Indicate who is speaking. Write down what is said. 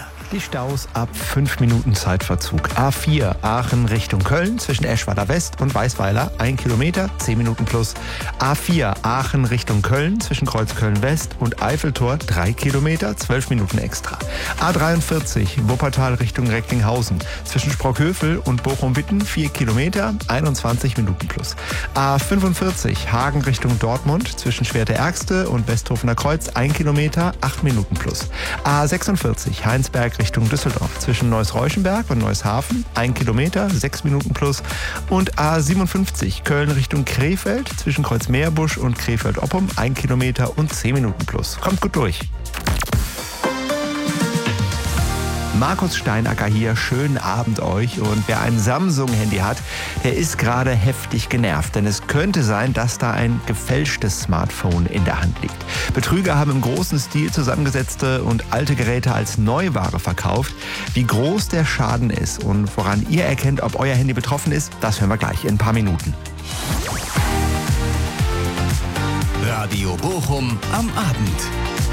Speaker 1: Die Staus ab 5 Minuten Zeitverzug. A4 Aachen Richtung Köln zwischen Eschweiler West und Weißweiler 1 Kilometer, 10 Minuten plus. A4 Aachen Richtung Köln zwischen Kreuzköln West und Eiffeltor 3 Kilometer, 12 Minuten extra. A43 Wuppertal Richtung Recklinghausen zwischen Sprockhövel und Bochum-Witten 4 Kilometer, 21 Minuten plus. A45 Hagen Richtung Dortmund zwischen Schwerte-Ergste und Westhofener Kreuz 1 Kilometer, 8 Minuten plus. A46 Heinsberg Richtung Düsseldorf zwischen Neuss-Reuschenberg und Neuss-Hafen 1 Kilometer, 6 Minuten plus. Und A57 Köln Richtung Krefeld zwischen Kreuzmeerbusch und Krefeld-Oppum 1 Kilometer und 10 Minuten plus. Kommt gut durch. Markus Steinacker hier, schönen Abend euch. Und wer ein Samsung-Handy hat, der ist gerade heftig genervt. Denn es könnte sein, dass da ein gefälschtes Smartphone in der Hand liegt. Betrüger haben im großen Stil zusammengesetzte und alte Geräte als Neuware verkauft. Wie groß der Schaden ist und woran ihr erkennt, ob euer Handy betroffen ist, das hören wir gleich in ein paar Minuten.
Speaker 2: Radio Bochum am Abend.